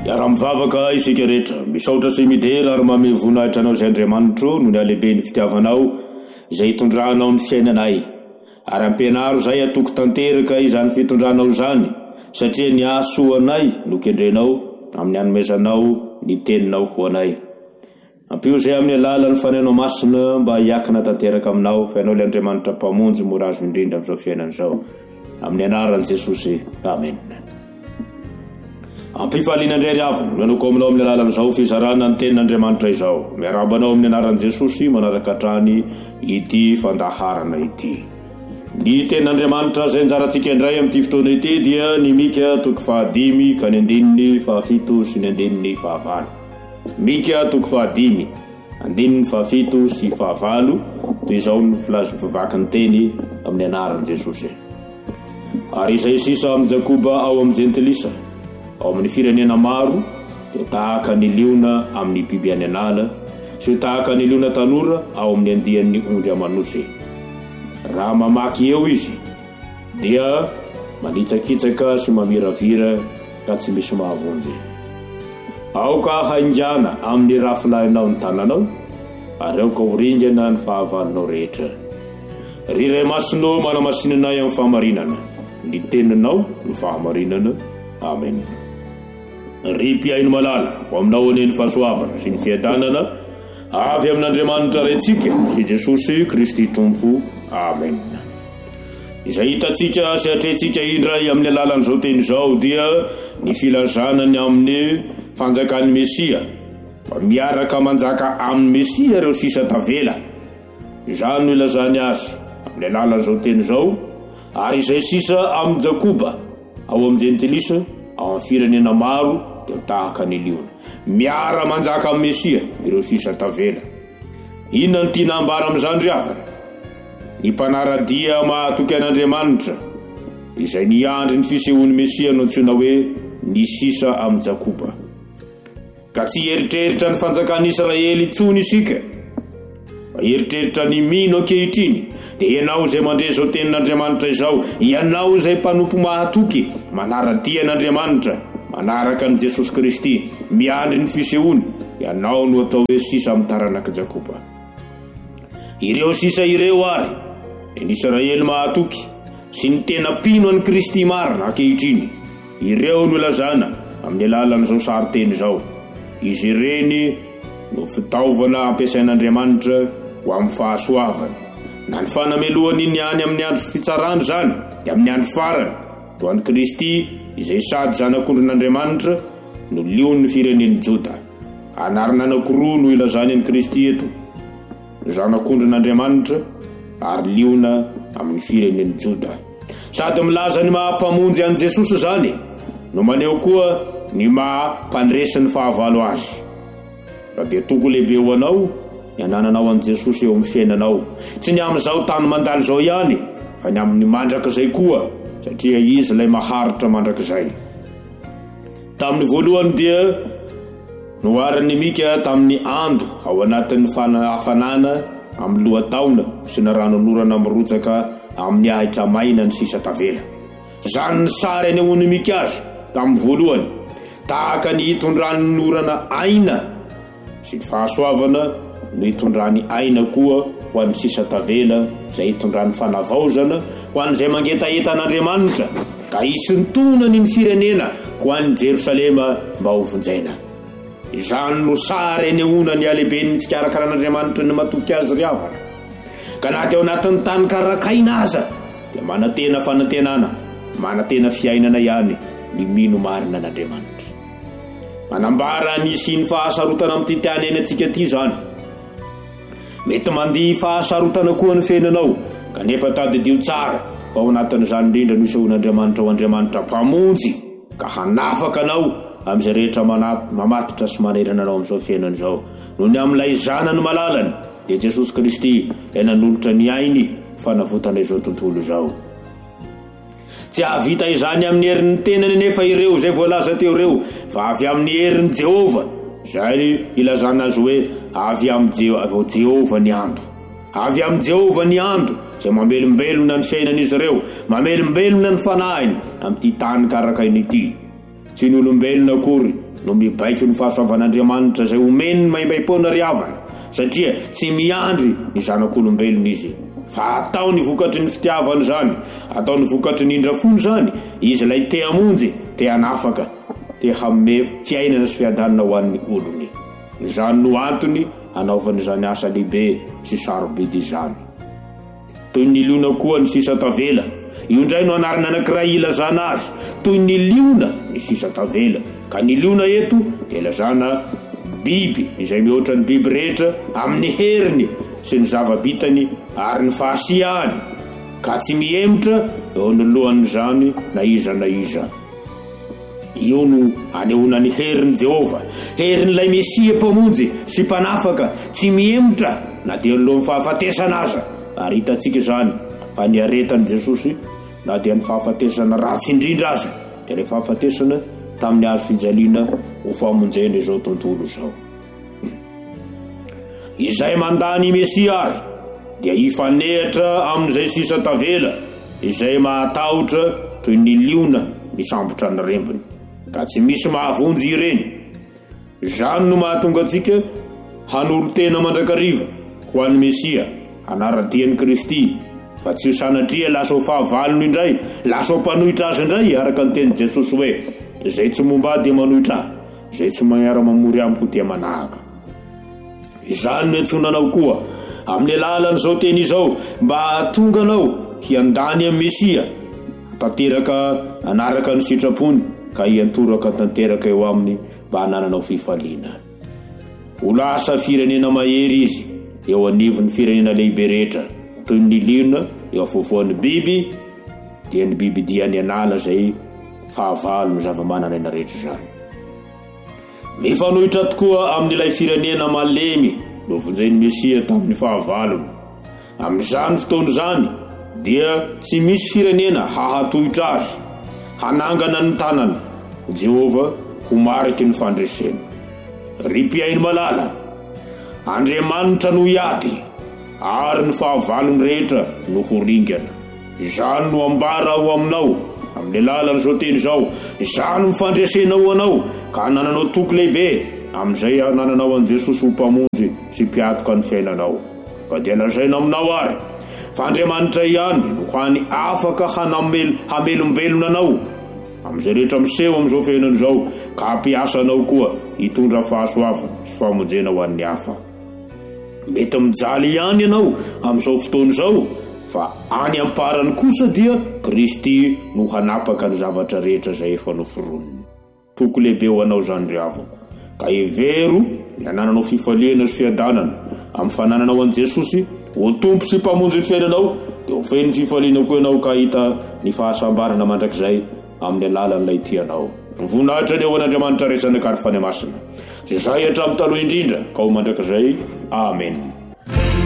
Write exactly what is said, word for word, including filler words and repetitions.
Yaramvavaka isika rehetra misaotra sy midera ary mame voninahitra anao izay Andriamanitro no ny alehibe ny fitiavanao izay hitondranao ny fiainanay. Ary ampianaro izay atoko tanteraka izany fitondranao izany satria ny asoanay no kendrenao amin'ny hanomezanao ny teninao ho anay. Ampio izay amin'ny alalan'ny fanainao masina mba hiakina tanteraka aminao fa ianao ilay Andriamanitra mpamonjy mora azo indrindra amin'izao fiainana izao. Amin'ny anaran'i Jesosy. Amen. Ampifaliana indray riavana mianoko aminao amin'ny alalan'izao fizarana ny tenin'Andriamanitra izao. Miarabanao amin'ny anaran'i Jesosy manaraka hatrany ity fandaharana ity. Ny tenin'Andriamanitra izay anjarantsika indray amin'ity fotoana ity dia ny Mika toko fahadimy ka ny andininy fahafito sy ny andininy fahavalo. Mika toko fahadimy andininy fahafito sy fahavalo toy izao ny filaza mivavaky ny teny amin'ny anaran'i Jesosy. Ary izay sisa amin'ny Jakoba ao amin'ny jentilisa ao amin'ny firenena maro dia tahaka ny liona amin'ny biby any anala sy tahaka ny liona tanora ao amin'ny andian'ny ondry amanosy. Raha mamaky eo izy dia manitsakitsaka sy mamiravira ka tsy misy mahavonjy. Aoka haingana amin'ny rafilahinao ny tananao ary aoka horingana ny fahavalonao rehetra. Riray masinao manamasinanay amin'ny fahamarinana, ny teninao ny fahamarinana. Amen. Ry mpiaino malala ho aminao aneny fahasoavana sy ny fiadanana avy amin'Andriamanitra rentsika sy Jesosy Kristy Tompo. Amen. Izay hitantsika sy hatrentsika indray amin'ny alalan'izao teny izao dia ny filazanany amin'ny fanjakan'ny Mesia. Fa miaraka manjaka amin'ny Mesia ireo sisa tavela. Izany no ilazany azy amin'ny alalan'izao teny izao. Ary izay sisa amin'ny Jakoba ao amin'ny jentilisa ao amin'ny firenena maro dia tahaka ny liona. Miara manjaka amin'ny Mesia ireo sisa tavela. Inona ny tiana ambara amin'izany riavana? Ny mpanaradia mahatoky an'Andriamanitra izay niandry ny fisehoan'ny Mesia no antsoina hoe ny sisa amin'ny Jakoba. Ka tsy eritreritra ny fanjakan'ny Israely intsony isika, fa eritreritra ny mino ankehitriny dia ianao izay mandre izao tenin'Andriamanitra izao, ianao izay mpanompo mahatoky manaradia an'Andriamanitra manaraka ny Jesosy Kristy miandry ny fisehoany, ianao no atao hoe sisa amin'ny taranaka Jakoba. Ireo sisa ireo ary ny Israely mahatoky sy ny tena pino an'i Kristy marina ankehitriny, ireo no ilazana amin'ny alalan'izao sariteny izao. Izy ireny no fitaovana ampiasain'Andriamanitra ho amin'ny fahasoavana, na ny fanamelohany ny any amin'ny andro fitsarany zany dia amin'ny andro farany ho an'i Kristy izay sady zanak'ondrin'Andriamanitra no lion'ny firenen'i Joda. Anarana anankiroa no ilazany an'i Kristy eto, zanak'ondrin'Andriamanitra ary liona amin'ny firenen'i Joda. Sady milaza ny mahampamonjy an'i Jesosy zany no maneho koa ny mahampandresy ny fahavalo azy. Fa dia toko lehibe ho anao ny anananao an'i Jesosy eo amin'ny fiainanao, tsy ny amin'izao tany mandalo izao ihany fa ny amin'ny mandrakizay koa, satria izy ilay maharitra mandrakizay. Tamin'ny voalohany dia noharan'ny Mika tamin'ny ando ao anatin'ny hafanana amin'ny lohataona sy ny ranonorana mirotsaka amin'ny ahitra maina ny sisa tavela. Zany ny sary anehoan'ny Mika azy tamin'ny voalohany, tahaka ny hitondrany norana aina sy ny fahasoavana no hitondrany aina koa ho an'ny sisa tavela izay hitondrany fanavaozana ho an'izay mangetaeta an'Andriamanitra ka hisintonany ny firenena ho an'ny Jerosalema mba ho vonjaina. Izany no sary anehoana ny alehiben'ny fikarakaran'Andriamanitra ny matoky azy riavana. Ka na dia ao anatin'ny tany karakaina aza dia manantena fanantenana, manantena fiainana ihany ny mino marina an'Andriamanitra. Manambara ny sy ny fahasarotana amin'ity tiany aina antsika ity zany. Mety mandihy fahasarotana koa ny fiainanao kanefa tadidio tsara fa ao anatin'izany indrindra no isehoan'Andriamanitra ho Andriamanitra mpamonjy ka hanafaka anao amin'izay rehetra mamatotra sy manerana anao amin'izao fiainana izao. Noho ny amin'ilay zanany malalany dia Jesosy Kristy ilay nanolotra ny ainy fanavotana izao tontolo izao. Tsy havita izany amin'ny herin'ny tenany nefa ireo izay voalaza teo ireo, fa avy amin'ny herin'i Jehova. Izay ilazana azy hoe avy amin'ny Jehova ny ando. Avy amin'ny Jehova ny ando izay mamelombelona ny fiainan'izy ireo, mamelombelona ny fanahiny amin'ity tany karakaina ity. Tsy ny olombelona akory no mibaiky ny fahasoavan'Andriamanitra zay omeny maimbaim-poana ry havana, satria tsy miandry ny zanak'olombelona izy, fa atao ny vokatry ny fitiavany zany, atao ny vokatry ny indrafony zany, izy lay te hamonjy, te hanafaka, te hanome fiainana sy fiadanana ho an'ny olony. Zany no antony anaovany zany asa lehibe sy sarobidy izany. Toy ny liona koa ny sisa tavela, io indray no anarana anankiray ilazana azy, toy ny liona ny sisa tavela. Ka ny liona eto dia ilazana biby izay mihoatra ny biby rehetra amin'ny heriny sy ny zava-bitany ary ny fahasiahany, ka tsy miemotra eo anoloany zany na iza na iza. Io no anehoana ny herin'i Jehova, herin'ilay Mesia mpamonjy sy mpanafaka, tsy miemotra na dia alohan'ny fahafatesana aza. Ary hitantsika zany fa ny aretan'i Jesosy na dia ny fahafatesana ratsy indrindra aza, dia ilay fahafatesana tamin'ny hazo fijaliana ho famonjena izao tontolo izao. Izay mandany Mesia ary dia hifanehitra amin'izay sisa tavela izay mahatahotra toy ny liona misambotra ny rembony, ka tsy misy mahavonjy ireny. Zany no mahatonga antsika hanolo tena mandrakariva ho an'ny Mesia, hanaradian'i Kristy, fa tsy ho sanatria lasa ho fahavalony indray, lasa ho mpanohitra azy indray, araka ny tenin'i Jesosy hoe izay tsy momba dia manohitra ahy, izay tsy miara-mamory amiko dia manahaka. Izany no antsonanao koa amin'ny alalan'izao teny izao, mba hahatonga anao hiandany amin'ny Mesia, tanteraka anaraka ny sitrapony, ka hiantoraka tanteraka eo aminy mba hanananao fifaliana. Ho lasa firenena mahery izy eo anivon'ny firenena lehibe rehetra, toy ny liona eo afovoan'ny biby, dia ny biby dia ny anala zay fahavalo ny zava-mananaina rehetra zany. Mifanohitra tokoa amin'ilay firenena malemy novonjain'ny Mesia tamin'ny fahavalony. Amin'izany fotoana zany dia tsy misy firenena hahatohitra azy, hanangana ny tanany. Jehova ho mariky ny fandresena. Ry mpiainy malala, Andriamanitra no hiady, ary ny fahavalony rehetra no ho ringana. Zany no ambara ho aminao amin'ny alalan'izao teny izao, zany mifandresena ho anao, ka hanananao toky lehibe amin'izay hanananao an' Jesosy ho mpamonjy sy mpiatoka ny fiainanao. Ka dia lazaina aminao ary fa Andriamanitra ihany no hany afaka hanamel hamelombelona anao amin'izay rehetra miseho amin'izao fiainana izao, ka hampiasanao koa hitondra fahasoavana sy famonjena ho an'ny hafa. Mety mijaly ihany ianao amin'izao fotoana izao, fa any amparany kosa dia Kristy no hanapaka ny zavatra rehetra izay efa noforoniny. Toko lehibe ho anao zany ry havako, ka hevero ny hanananao fifaliana sy fiadanana amin'ny fanananao an' Jesosy ho tompo sy mpamonjy ny fiainanao, dia ho feno fifaliana koa ianao, ka hita ny fahasambarana mandrakizay amin'ny alalan'ilay tianao. Voninahitra ny eo an'Andriamanitra resana kary fanemasina. Zay hatramin'ny taloha indrindra ka ho mandrakizay. Amen.